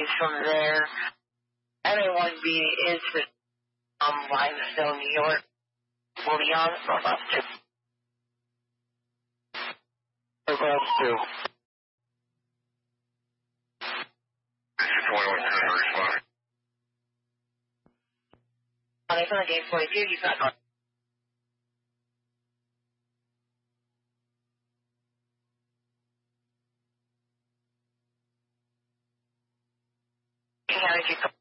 days from there. LA1B is Limestone, New York. Leon from up to Reverse 2. This is 2110, responding. On it's on game 42, you've got on. How did you